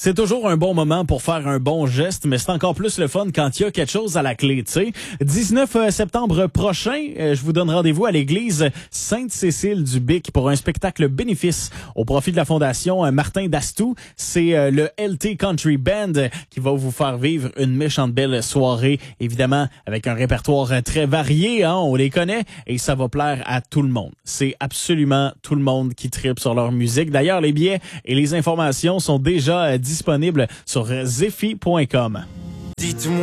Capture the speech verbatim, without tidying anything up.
C'est toujours un bon moment pour faire un bon geste, mais c'est encore plus le fun quand il y a quelque chose à la clé, tu sais. dix-neuf septembre prochain, je vous donne rendez-vous à l'église Sainte-Cécile-du-Bic pour un spectacle bénéfice au profit de la Fondation Martin Dastou. C'est le L T Country Band qui va vous faire vivre une méchante belle soirée, évidemment avec un répertoire très varié, hein, on les connaît, et ça va plaire à tout le monde. C'est absolument tout le monde qui tripe sur leur musique. D'ailleurs, les billets et les informations sont déjà disponibles sur zephy point com. Dites-moi